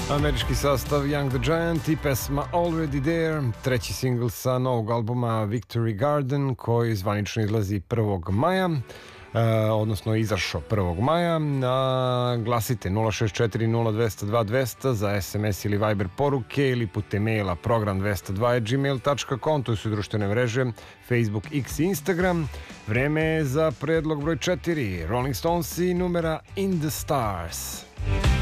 Američki sastav Young the Giant i pesma Already There, treći singl sa novog albuma Victory Garden koji zvanično izlazi 1. maja, odnosno izašao 1. maja. Glasite 064 0200 2200 za SMS ili Viber poruke ili putem maila program202@gmail.com. Tu su društvene mreže Facebook, X i Instagram. Vreme je za predlog broj 4, Rolling Stones i numera In the Stars.